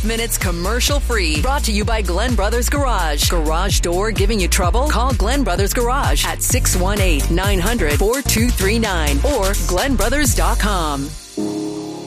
minutes commercial free. Brought to you by Glenn Brothers Garage. Garage door giving you trouble? Call Glenn Brothers Garage at 618-900-4239 or GlennBrothers.com.